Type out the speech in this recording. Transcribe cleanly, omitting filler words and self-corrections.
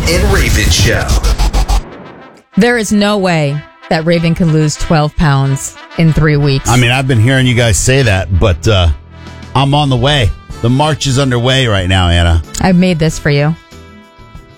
and Raven Show. There is no way that Raven can lose 12 pounds in 3 weeks. I mean, I've been hearing you guys say that, but I'm on the way. The march is underway right now, Anna. I've made this for you.